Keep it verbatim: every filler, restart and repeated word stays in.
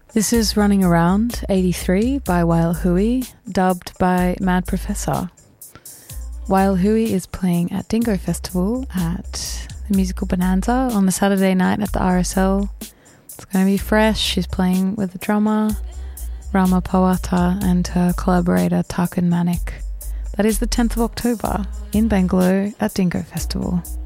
This is Running Around eighty-three by Wael Hui, dubbed by Mad Professor. Wael Hui is playing at Dingo Festival at the Musical Bonanza on the Saturday night at the R S L. It's going to be fresh. She's playing with the drummer, Rama Pawata, and her collaborator, Tarkan Manik. That is the tenth of October in Bangalore at Dingo Festival.